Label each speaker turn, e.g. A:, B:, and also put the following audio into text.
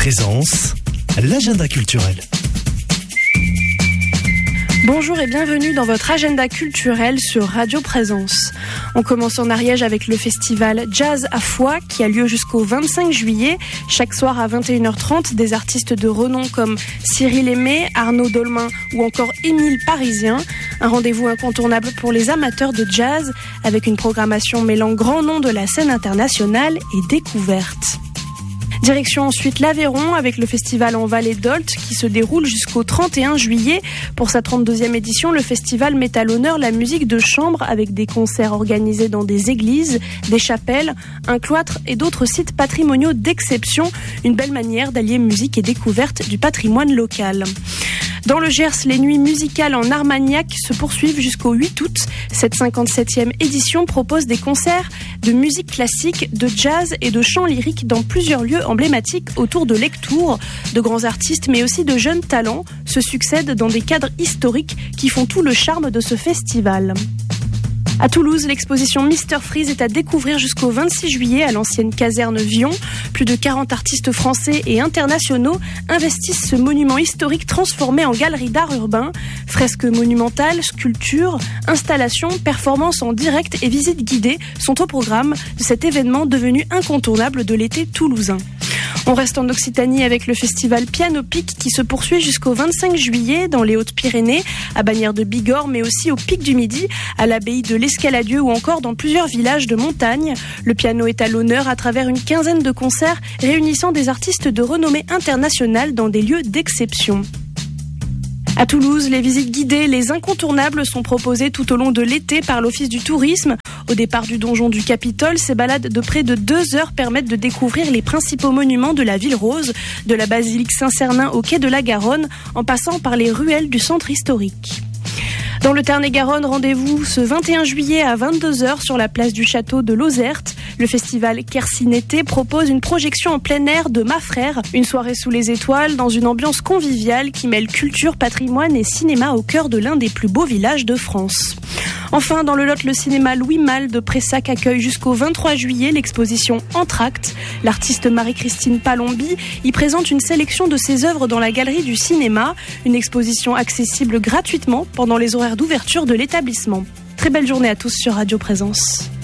A: Présence, l'agenda culturel.
B: Bonjour et bienvenue dans votre agenda culturel sur Radio Présence. On commence en Ariège avec le festival Jazz à Foix qui a lieu jusqu'au 25 juillet. Chaque soir à 21h30, des artistes de renom comme Cyril Aimé, Arnaud Dolmain ou encore Émile Parisien. Un rendez-vous incontournable pour les amateurs de jazz avec une programmation mêlant grands noms de la scène internationale et découverte. Direction ensuite l'Aveyron avec le festival en Vallée d'Olt qui se déroule jusqu'au 31 juillet. Pour sa 32e édition, le festival met à l'honneur la musique de chambre avec des concerts organisés dans des églises, des chapelles, un cloître et d'autres sites patrimoniaux d'exception. Une belle manière d'allier musique et découverte du patrimoine local. Dans le Gers, les nuits musicales en Armagnac se poursuivent jusqu'au 8 août. Cette 57e édition propose des concerts de musique classique, de jazz et de chant lyrique dans plusieurs lieux emblématiques autour de Lectoure. De grands artistes mais aussi de jeunes talents se succèdent dans des cadres historiques qui font tout le charme de ce festival. À Toulouse, l'exposition Mr Freeze est à découvrir jusqu'au 26 juillet à l'ancienne caserne Vion. Plus de 40 artistes français et internationaux investissent ce monument historique transformé en galerie d'art urbain. Fresques monumentales, sculptures, installations, performances en direct et visites guidées sont au programme de cet événement devenu incontournable de l'été toulousain. On reste en Occitanie avec le festival Piano Pic qui se poursuit jusqu'au 25 juillet dans les Hautes-Pyrénées, à Bagnères de Bigorre, mais aussi au Pic du Midi, à l'abbaye de l'Escaladieu ou encore dans plusieurs villages de montagne. Le piano est à l'honneur à travers une quinzaine de concerts réunissant des artistes de renommée internationale dans des lieux d'exception. À Toulouse, les visites guidées, les incontournables sont proposées tout au long de l'été par l'Office du tourisme. Au départ du donjon du Capitole, ces balades de près de 2 heures permettent de découvrir les principaux monuments de la ville rose, de la basilique Saint-Cernin au quai de la Garonne, en passant par les ruelles du centre historique. Dans le Tarn-et-Garonne, rendez-vous ce 21 juillet à 22h sur la place du château de Lozerte. Le festival Kersinété propose une projection en plein air de Ma Frère, une soirée sous les étoiles dans une ambiance conviviale qui mêle culture, patrimoine et cinéma au cœur de l'un des plus beaux villages de France. Enfin, dans le Lot, le cinéma Louis Malle de Pressac accueille jusqu'au 23 juillet l'exposition Entr'actes. L'artiste Marie-Christine Palombi y présente une sélection de ses œuvres dans la galerie du cinéma, une exposition accessible gratuitement pendant les horaires d'ouverture de l'établissement. Très belle journée à tous sur Radio Présence.